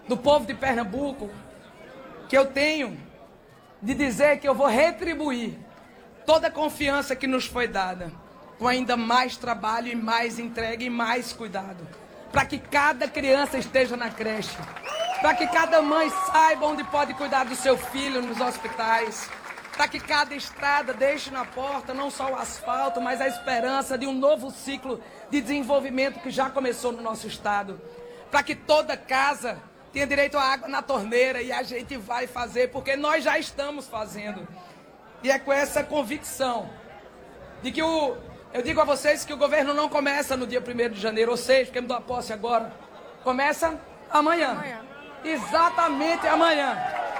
do povo de Pernambuco, que eu tenho de dizer que eu vou retribuir toda a confiança que nos foi dada, com ainda mais trabalho e mais entrega e mais cuidado, para que cada criança esteja na creche, para que cada mãe saiba onde pode cuidar do seu filho nos hospitais, para que cada estrada deixe na porta não só o asfalto, mas a esperança de um novo ciclo de desenvolvimento que já começou no nosso estado, para que toda casa tenha direito à água na torneira, e a gente vai fazer, porque nós já estamos fazendo. E é com essa convicção de que eu digo a vocês que o governo não começa no dia 1º de janeiro, ou seja, porque me dou a posse agora, começa amanhã. Exatamente amanhã.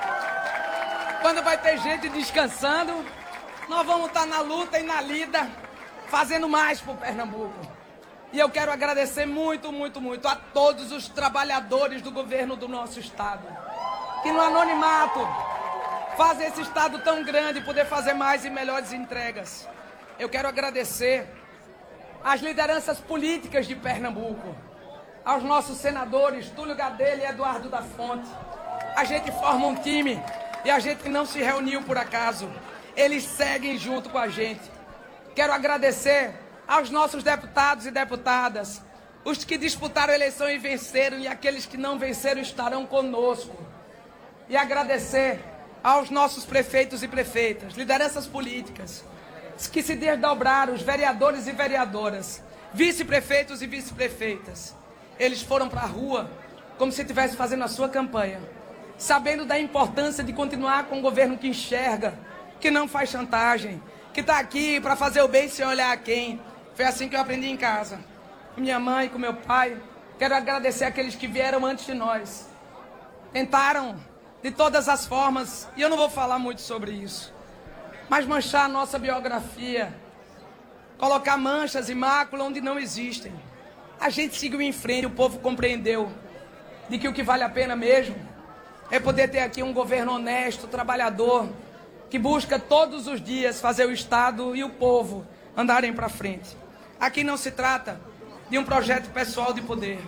Quando vai ter gente descansando, nós vamos estar na luta e na lida, fazendo mais por Pernambuco. E eu quero agradecer muito, muito, muito a todos os trabalhadores do governo do nosso estado, que no anonimato fazem esse estado tão grande poder fazer mais e melhores entregas. Eu quero agradecer às lideranças políticas de Pernambuco, aos nossos senadores Túlio Gadelha e Eduardo da Fonte. A gente forma um time e a gente não se reuniu por acaso. Eles seguem junto com a gente. Quero agradecer aos nossos deputados e deputadas, os que disputaram a eleição e venceram, e aqueles que não venceram estarão conosco. E agradecer aos nossos prefeitos e prefeitas, lideranças políticas, que se desdobraram, os vereadores e vereadoras, vice-prefeitos e vice-prefeitas. Eles foram para a rua como se estivessem fazendo a sua campanha, sabendo da importância de continuar com um governo que enxerga, que não faz chantagem, que está aqui para fazer o bem sem olhar a quem. Foi assim que eu aprendi em casa, com minha mãe, com meu pai. Quero agradecer aqueles que vieram antes de nós. Tentaram de todas as formas, e eu não vou falar muito sobre isso, mas manchar a nossa biografia, colocar manchas e mácula onde não existem. A gente seguiu em frente, o povo compreendeu de que o que vale a pena mesmo é poder ter aqui um governo honesto, trabalhador, que busca todos os dias fazer o Estado e o povo andarem para frente. Aqui não se trata de um projeto pessoal de poder.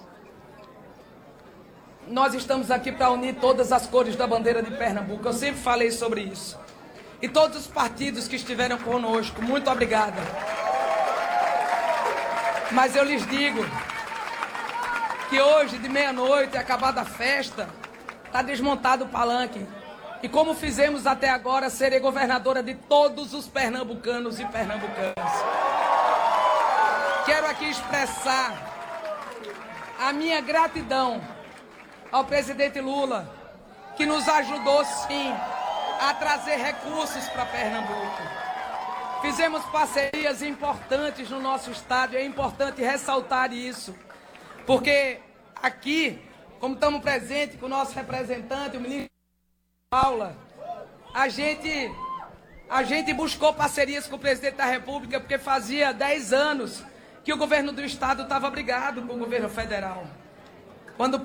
Nós estamos aqui para unir todas as cores da bandeira de Pernambuco. Eu sempre falei sobre isso. E todos os partidos que estiveram conosco, muito obrigada. Mas eu lhes digo que hoje, de meia-noite, acabada a festa, está desmontado o palanque. E como fizemos até agora, serei governadora de todos os pernambucanos e pernambucanas. Quero aqui expressar a minha gratidão ao presidente Lula, que nos ajudou, sim, a trazer recursos para Pernambuco. Fizemos parcerias importantes no nosso estado, e é importante ressaltar isso, porque aqui, como estamos presentes com o nosso representante, o ministro Paula, a gente buscou parcerias com o presidente da República, porque fazia 10 anos que o governo do estado estava brigado com o governo federal. Quando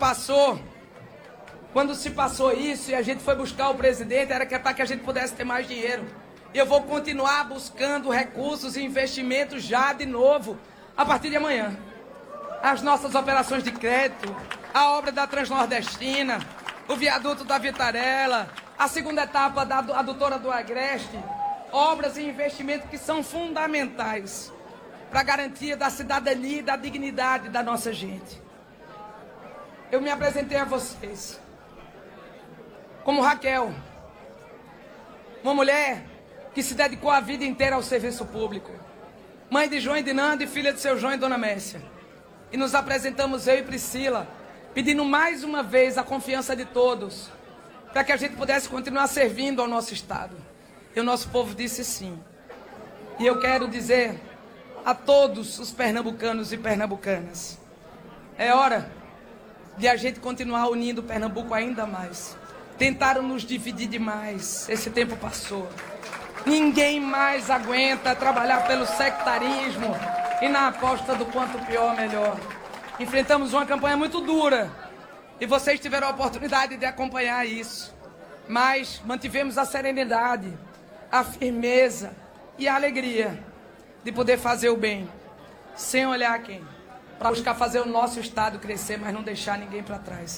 se passou isso e a gente foi buscar o presidente, era para que a gente pudesse ter mais dinheiro. Eu vou continuar buscando recursos e investimentos já de novo, a partir de amanhã. As nossas operações de crédito, a obra da Transnordestina, o viaduto da Vitarella, a segunda etapa da adutora do Agreste, obras e investimentos que são fundamentais para a garantia da cidadania e da dignidade da nossa gente. Eu me apresentei a vocês como Raquel, uma mulher que se dedicou a vida inteira ao serviço público, mãe de João e de Nanda e filha de seu João e Dona Messia. E nos apresentamos, eu e Priscila, pedindo mais uma vez a confiança de todos, para que a gente pudesse continuar servindo ao nosso estado. E o nosso povo disse sim. E eu quero dizer a todos os pernambucanos e pernambucanas, é hora de a gente continuar unindo Pernambuco ainda mais. Tentaram nos dividir demais, esse tempo passou. Ninguém mais aguenta trabalhar pelo sectarismo e na aposta do quanto pior, melhor. Enfrentamos uma campanha muito dura e vocês tiveram a oportunidade de acompanhar isso. Mas mantivemos a serenidade, a firmeza e a alegria de poder fazer o bem, sem olhar a quem, para buscar fazer o nosso estado crescer, mas não deixar ninguém para trás.